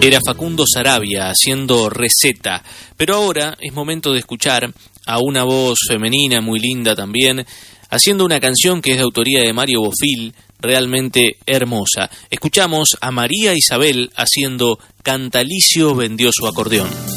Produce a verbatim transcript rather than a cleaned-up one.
Era Facundo Saravia haciendo Receta, pero ahora es momento de escuchar a una voz femenina muy linda también, haciendo una canción que es de autoría de Mario Bofill, realmente hermosa. Escuchamos a María Isabel haciendo Cantalicio vendió su acordeón.